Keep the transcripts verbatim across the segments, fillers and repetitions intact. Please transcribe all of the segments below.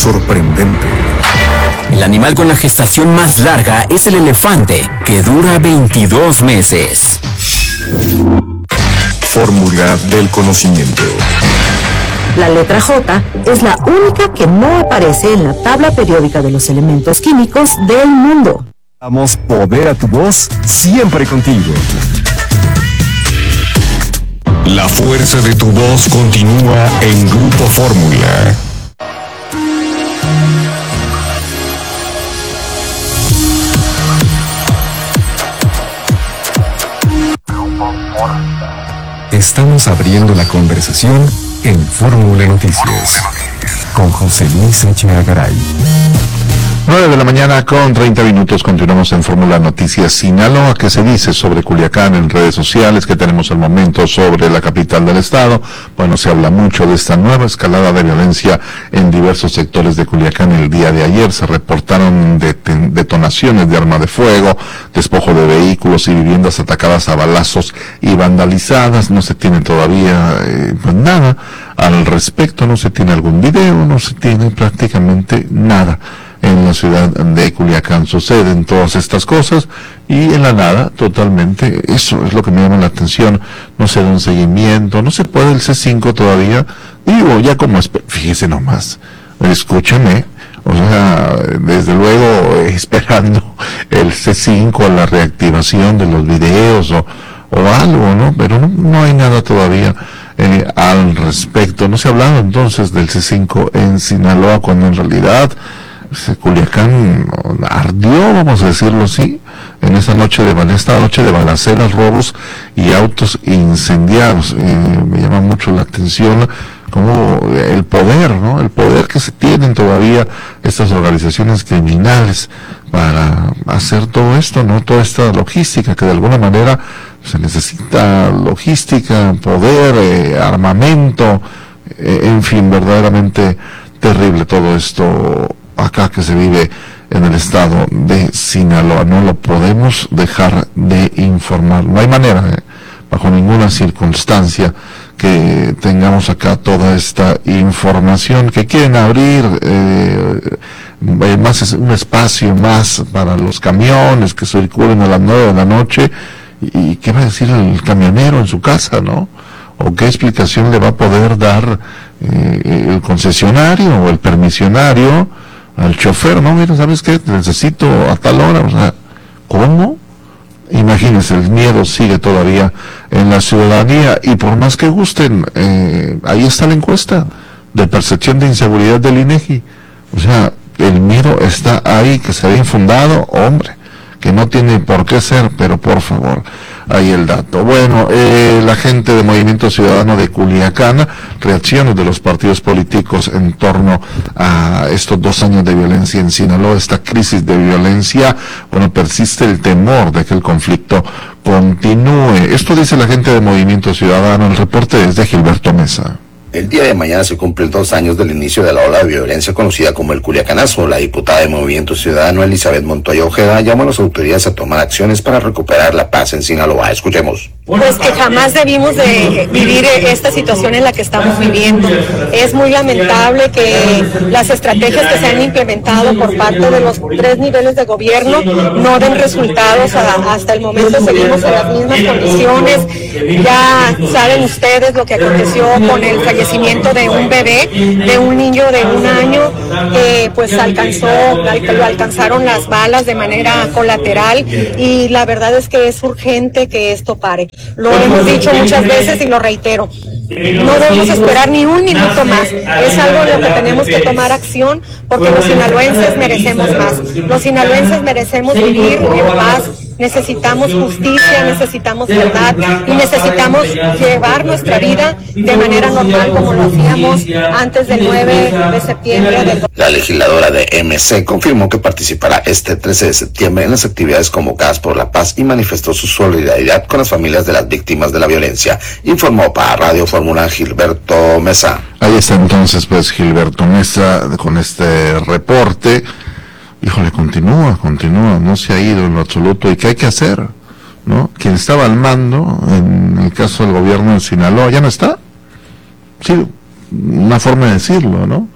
sorprendente. El animal con la gestación más larga es el elefante, que dura veintidós meses. Fórmula del conocimiento. La letra J es la única que no aparece en la tabla periódica de los elementos químicos del mundo. Damos poder a tu voz, siempre contigo. La fuerza de tu voz continúa en Grupo Fórmula. Estamos abriendo la conversación en Fórmula Noticias con José Luis Echeagaray. nueve de la mañana con treinta minutos, continuamos en Fórmula Noticias Sinaloa. ¿Qué se dice sobre Culiacán en redes sociales? ¿Qué tenemos al momento sobre la capital del estado? Bueno, se habla mucho de esta nueva escalada de violencia en diversos sectores de Culiacán. El día de ayer se reportaron det- detonaciones de arma de fuego, despojo de vehículos y viviendas atacadas a balazos y vandalizadas. No se tiene todavía eh, pues nada al respecto, no se tiene algún video, no se tiene prácticamente nada. En la ciudad de Culiacán suceden todas estas cosas y en la nada totalmente. Eso es lo que me llama la atención. No se da un seguimiento, no se puede el C cinco todavía. Digo, ya como, esp- fíjese nomás, escúchame, o sea, desde luego esperando el C cinco, la reactivación de los videos o, o algo, ¿no? Pero no, no hay nada todavía eh, al respecto. No se ha hablado entonces del C cinco en Sinaloa, cuando en realidad Culiacán ardió, vamos a decirlo así, en esa noche de esta noche de balaceras, robos y autos incendiados. Eh, me llama mucho la atención como el poder, ¿no? El poder que se tienen todavía estas organizaciones criminales para hacer todo esto, ¿no? Toda esta logística que de alguna manera se necesita, logística, poder, eh, armamento, eh, en fin, verdaderamente terrible todo esto acá que se vive en el estado de Sinaloa. No lo podemos dejar de informar. No hay manera, eh, bajo ninguna circunstancia, que tengamos acá toda esta información que quieren abrir eh, más un espacio más para los camiones que circulen a las nueve de la noche. ¿Y qué va a decir el camionero en su casa, no? ¿O qué explicación le va a poder dar eh, el concesionario o el permisionario al chofer? No, mira, ¿sabes qué? Necesito a tal hora, o sea, ¿cómo? Imagínense, el miedo sigue todavía en la ciudadanía, y por más que gusten, eh, ahí está la encuesta de percepción de inseguridad del INEGI. O sea, el miedo está ahí, que se ve infundado, hombre, que no tiene por qué ser, pero por favor, ahí el dato. Bueno, eh, la gente de Movimiento Ciudadano de Culiacán, reacciones de los partidos políticos en torno a estos dos años de violencia en Sinaloa, esta crisis de violencia. Bueno, persiste el temor de que el conflicto continúe. Esto dice la gente de Movimiento Ciudadano. El reporte es de Gilberto Mesa. El día de mañana se cumplen dos años del inicio de la ola de violencia conocida como el Culiacanazo. La diputada de Movimiento Ciudadano, Elizabeth Montoya Ojeda, llamó a las autoridades a tomar acciones para recuperar la paz en Sinaloa. Escuchemos. Pues que jamás debimos de vivir esta situación en la que estamos viviendo. Es muy lamentable que las estrategias que se han implementado por parte de los tres niveles de gobierno no den resultados. Hasta el momento seguimos en las mismas condiciones. Ya saben ustedes lo que aconteció con el fallecimiento de un bebé, de un niño de un año, que pues alcanzó, lo alcanzaron las balas de manera colateral, y la verdad es que es urgente que esto pare. Lo hemos dicho muchas veces y lo reitero. No debemos esperar ni un minuto más. Es algo en lo que tenemos que tomar acción, porque los sinaloenses merecemos más. Los sinaloenses merecemos vivir en paz. Necesitamos justicia, necesitamos verdad y necesitamos llevar nuestra vida de manera normal como lo hacíamos antes del nueve de septiembre del... La legisladora de M C confirmó que participará este trece de septiembre en las actividades convocadas por la paz y manifestó su solidaridad con las familias de las víctimas de la violencia. Informó para Radio Fórmula Gilberto Mesa. Ahí está entonces pues Gilberto Mesa con este reporte. Híjole, continúa, continúa, no se ha ido en lo absoluto. ¿Y qué hay que hacer? ¿No? Quien estaba al mando, en el caso del gobierno de Sinaloa, ya no está. Sí, una forma de decirlo, ¿no? O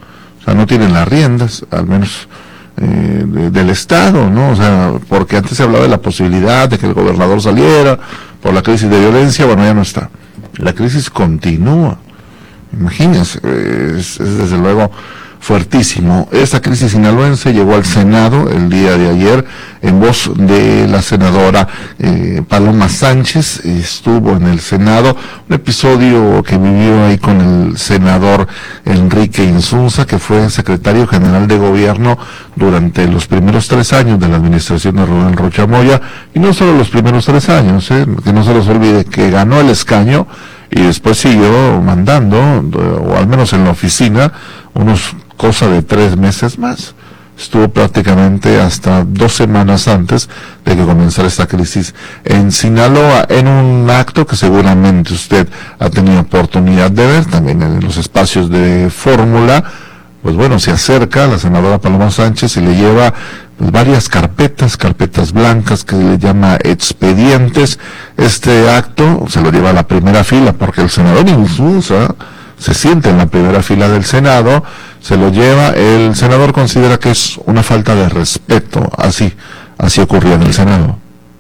sea, no tienen las riendas, al menos eh, de, del Estado, ¿no? O sea, porque antes se hablaba de la posibilidad de que el gobernador saliera por la crisis de violencia, bueno, ya no está. La crisis continúa. Imagínense, es, es desde luego fuertísimo. Esta crisis sinaloense llegó al Senado el día de ayer en voz de la senadora eh, Paloma Sánchez. Estuvo en el Senado un episodio que vivió ahí con el senador Enrique Insunza, que fue secretario general de gobierno durante los primeros tres años de la administración de Rubén Rocha Moya, y no solo los primeros tres años, eh, que no se les olvide que ganó el escaño y después siguió mandando, o al menos en la oficina, unos cosa de tres meses más. Estuvo prácticamente hasta dos semanas antes de que comenzara esta crisis en Sinaloa, en un acto que seguramente usted ha tenido oportunidad de ver también en los espacios de Fórmula. Pues bueno, se acerca la senadora Paloma Sánchez y le lleva pues, varias carpetas, carpetas blancas que le llama expedientes. Este acto se lo lleva a la primera fila porque el senador Insunza se siente en la primera fila del Senado, se lo lleva, el senador considera que es una falta de respeto, así, así ocurrió en el Senado.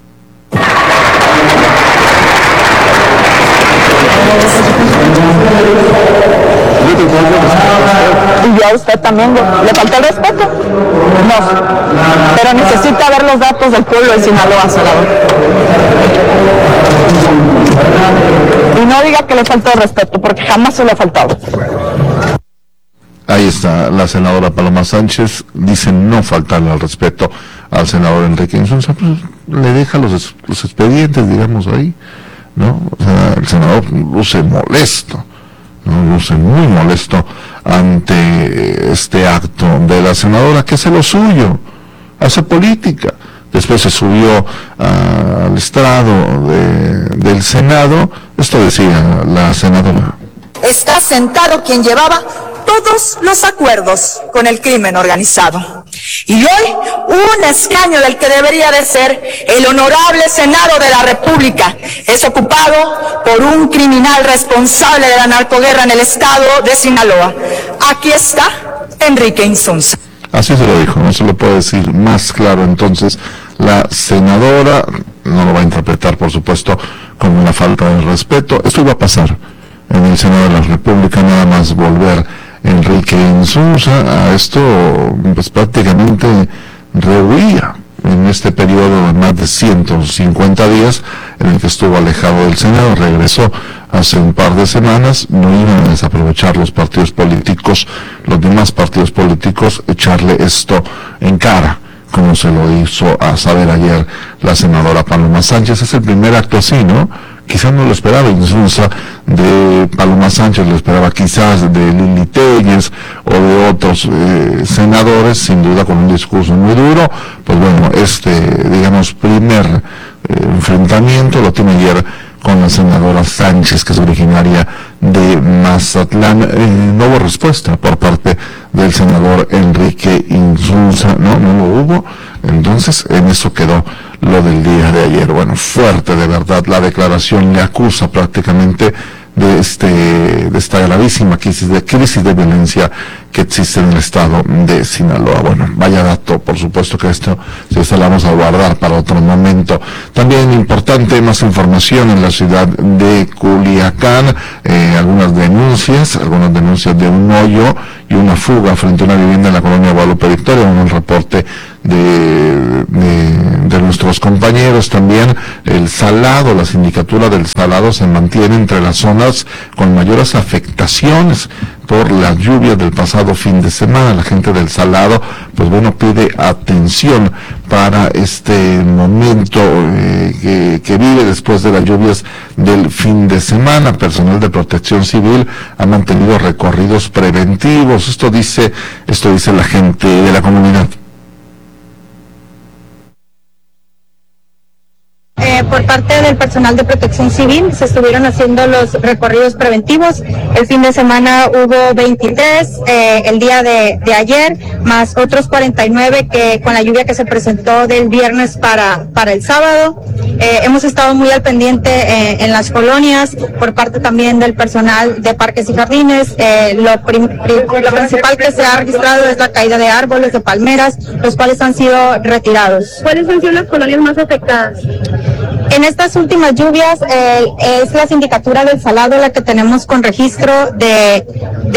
¿Y yo a usted también le, le faltó el respeto? No, pero necesita ver los datos del pueblo de Sinaloa, senador. Y no diga que le faltó el respeto, porque jamás se le ha faltado. Ahí está, la senadora Paloma Sánchez dice no faltarle al respeto al senador Enrique Insunza, pues le deja los, los expedientes, digamos, ahí, ¿no? O sea, el senador luce molesto, ¿no? Luce muy molesto ante este acto de la senadora, que hace lo suyo, hace política. Después se subió uh, al estrado de, del Senado. Esto decía la senadora. Está sentado quien llevaba todos los acuerdos con el crimen organizado. Y hoy, un escaño del que debería de ser el honorable Senado de la República es ocupado por un criminal responsable de la narcoguerra en el estado de Sinaloa. Aquí está Enrique Insunza. Así se lo dijo, no se lo puede decir más claro. Entonces, la senadora no lo va a interpretar, por supuesto, como una falta de respeto. Esto iba a pasar en el Senado de la República, nada más volver Enrique Insunza a esto, pues prácticamente rehuía en este periodo de más de ciento cincuenta días en el que estuvo alejado del Senado. Regresó hace un par de semanas. No iban a desaprovechar los partidos políticos, los demás partidos políticos, echarle esto en cara, como se lo hizo a saber ayer la senadora Paloma Sánchez. Es el primer acto así, ¿no? Quizás no lo esperaba Insunza de Paloma Sánchez, lo esperaba quizás de Lili Telles o de otros eh, senadores, sin duda con un discurso muy duro. Pues bueno, este, digamos, primer eh, enfrentamiento lo tiene ayer con la senadora Sánchez, que es originaria de Mazatlán. Eh, no hubo respuesta por parte del senador Enrique Insunza, no, no lo hubo. Entonces, en eso quedó lo del día de ayer. Bueno, fuerte de verdad la declaración, le acusa prácticamente de este de esta gravísima crisis de crisis de violencia que existe en el estado de Sinaloa. Bueno, vaya dato, por supuesto que esto se lo vamos a guardar para otro momento. También importante, más información en la ciudad de Culiacán, eh, algunas denuncias, algunas denuncias de un hoyo y una fuga frente a una vivienda en la colonia Guadalupe Victoria, un reporte de, de, de nuestros compañeros. También el Salado, la sindicatura del Salado se mantiene entre las zonas con mayores afectaciones por las lluvias del pasado fin de semana. La gente del Salado, pues bueno, pide atención para este momento eh, que, que vive después de las lluvias del fin de semana. Personal de Protección Civil ha mantenido recorridos preventivos. Esto dice, esto dice la gente de la comunidad. Eh, por parte del personal personal de protección civil, se estuvieron haciendo los recorridos preventivos. El fin de semana hubo veintitrés, eh, el día de, de ayer, más otros cuarenta y nueve que con la lluvia que se presentó del viernes para, para el sábado. Eh, hemos estado muy al pendiente eh, en las colonias, por parte también del personal de parques y jardines. Eh, lo, prim, lo principal que se ha registrado es la caída de árboles, de palmeras, los cuales han sido retirados. ¿Cuáles han sido las colonias más afectadas? En estas últimas lluvias eh, es la sindicatura del Salado la que tenemos con registro de,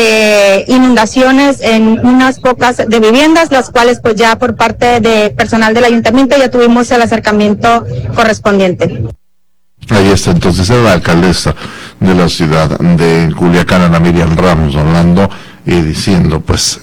de inundaciones en unas pocas de viviendas, las cuales pues ya por parte de personal del ayuntamiento ya tuvimos el acercamiento correspondiente. Ahí está entonces la alcaldesa de la ciudad de Culiacán, Ana Miriam Ramos, hablando y diciendo pues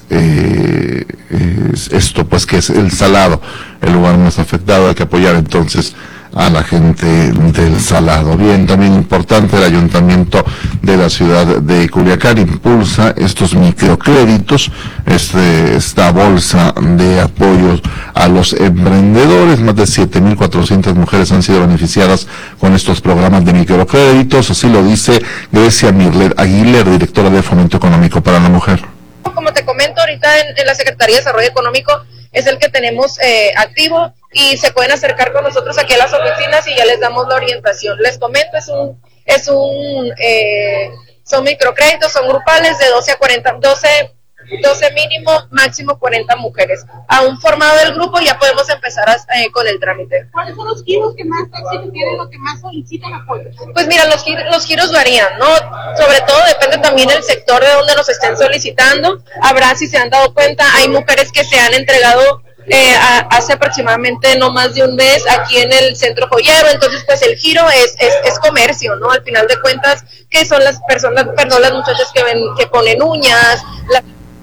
eh, es esto pues que es el Salado el lugar más afectado, hay que apoyar entonces a la gente del Salado. Bien, también importante, el ayuntamiento de la ciudad de Culiacán impulsa estos microcréditos, este, esta bolsa de apoyos a los emprendedores. Más de siete mil cuatrocientas mujeres han sido beneficiadas con estos programas de microcréditos, así lo dice Grecia Mirler Aguilar, directora de Fomento Económico para la Mujer. Como te comento, ahorita en, en la Secretaría de Desarrollo Económico es el que tenemos eh, activo, y se pueden acercar con nosotros aquí a las oficinas y ya les damos la orientación. Les comento, es un, es un, eh, son microcréditos, son grupales de doce a cuarenta, doce, doce mínimo, máximo cuarenta mujeres. Aún formado el grupo ya podemos empezar a, eh, con el trámite. ¿Cuáles son los giros que más éxito tienen, los que más solicitan apoyo? Pues mira, los, los giros varían, ¿no? Sobre todo depende también del sector de donde nos estén solicitando. Habrá, si se han dado cuenta, hay mujeres que se han entregado Eh, a, hace aproximadamente no más de un mes aquí en el centro joyero, entonces pues el giro es, es, es comercio, ¿no? Al final de cuentas, que son las personas, perdón, las muchachas que ven, que ponen uñas. La...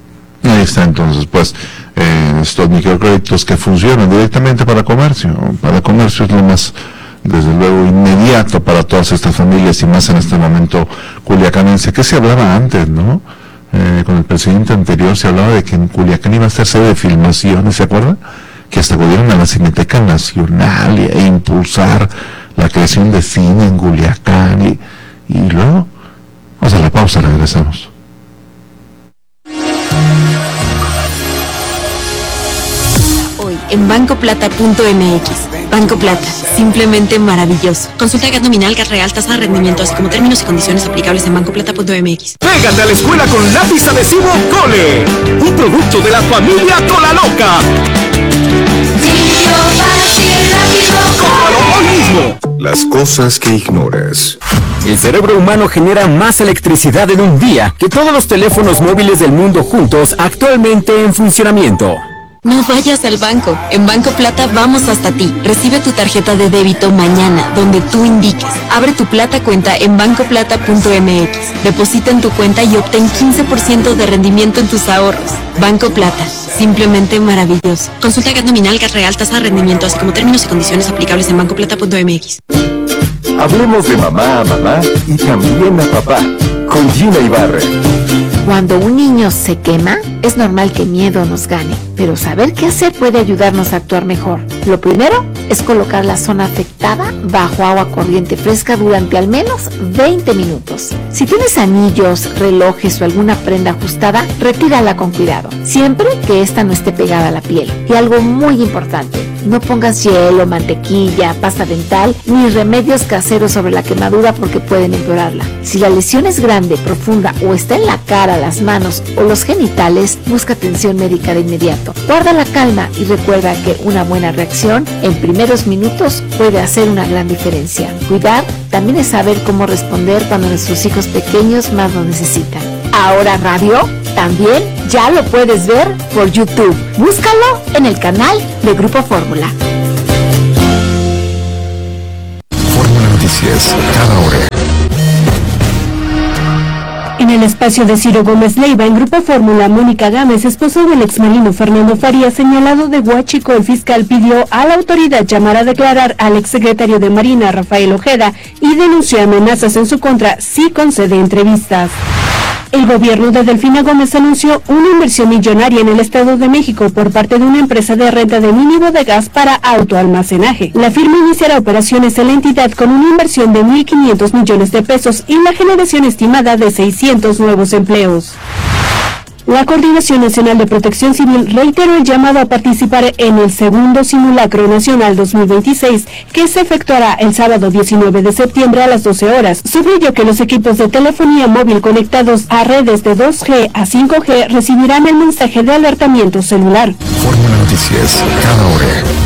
Ahí está entonces pues eh, estos microcréditos que funcionan directamente para comercio. Para comercio es lo más, desde luego, inmediato para todas estas familias, y más en este momento culiacanense. ¿Qué se hablaba antes, no? Eh, con el presidente anterior se hablaba de que en Culiacán iba a ser sede de filmaciones, ¿se acuerdan? Que hasta acudieron a la Cineteca Nacional y, e impulsar la creación de cine en Culiacán, y, y luego, vamos a la pausa, regresamos. Hoy en banco plata punto m x. Banco Plata, simplemente maravilloso. Consulta G A T nominal, G A T real, tasa de rendimiento, así como términos y condiciones aplicables en banco plata punto m x. Pégate a la escuela con lápiz adhesivo Cole, un producto de la familia Cola Loca. ¡Cómpralo hoy mismo! Las cosas que ignoras. El cerebro humano genera más electricidad en un día que todos los teléfonos móviles del mundo juntos actualmente en funcionamiento. No vayas al banco. En Banco Plata vamos hasta ti. Recibe tu tarjeta de débito mañana, donde tú indiques. Abre tu Plata cuenta en banco plata punto m x. Deposita en tu cuenta y obtén quince por ciento de rendimiento en tus ahorros. Banco Plata, simplemente maravilloso. Consulta G A T nominal, G A T real, tasa de rendimiento, así como términos y condiciones aplicables en banco plata punto m x. Hablemos de mamá a mamá y también a papá, con Gina Ibarra. Cuando un niño se quema, es normal que miedo nos gane, pero saber qué hacer puede ayudarnos a actuar mejor. Lo primero es colocar la zona afectada bajo agua corriente fresca durante al menos veinte minutos. Si tienes anillos, relojes o alguna prenda ajustada, retírala con cuidado, siempre que ésta no esté pegada a la piel. Y algo muy importante, no pongas hielo, mantequilla, pasta dental ni remedios caseros sobre la quemadura porque pueden empeorarla. Si la lesión es grande, profunda o está en la cara, las manos o los genitales, busca atención médica de inmediato. Guarda la calma y recuerda que una buena reacción en primeros minutos puede hacer una gran diferencia. Cuidar también es saber cómo responder cuando nuestros hijos pequeños más lo necesitan. Ahora Radio también ya lo puedes ver por YouTube. Búscalo en el canal de Grupo Fórmula. Fórmula Noticias, cada hora. En el espacio de Ciro Gómez Leiva, en Grupo Fórmula, Mónica Gámez, esposo del exmarino Fernando Farías, señalado de Huachico, el fiscal pidió a la autoridad llamar a declarar al exsecretario de Marina, Rafael Ojeda, y denunció amenazas en su contra si concede entrevistas. El gobierno de Delfina Gómez anunció una inversión millonaria en el Estado de México por parte de una empresa de renta de mínimo de gas para autoalmacenaje. La firma iniciará operaciones en la entidad con una inversión de mil quinientos millones de pesos y la generación estimada de seiscientos nuevos empleos. La Coordinación Nacional de Protección Civil reiteró el llamado a participar en el segundo Simulacro Nacional dos mil veintiséis, que se efectuará el sábado diecinueve de septiembre a las doce horas. Subrayó que los equipos de telefonía móvil conectados a redes de dos G a cinco G recibirán el mensaje de alertamiento celular. Fórmula Noticias, cada hora.